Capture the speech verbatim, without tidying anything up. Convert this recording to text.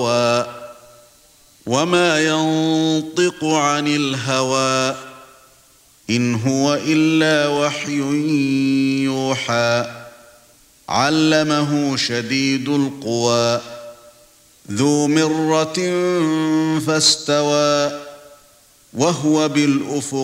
وما ينطق عن الهوى إن هو إلا وحي يوحى علمه شديد القوى ذو مرة فاستوى وهو بالأفق